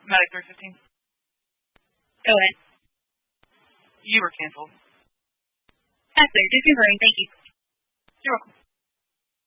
Medic 315. Go ahead. You were canceled. That's it. Just confirming. Thank you. You're welcome.